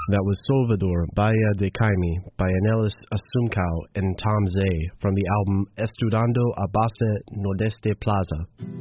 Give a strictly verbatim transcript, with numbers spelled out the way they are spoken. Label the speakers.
Speaker 1: That was Salvador Bahia de Caimi by Anelis Asuncao and Tom Zay from the album Estudando a Base Nordeste Plaza.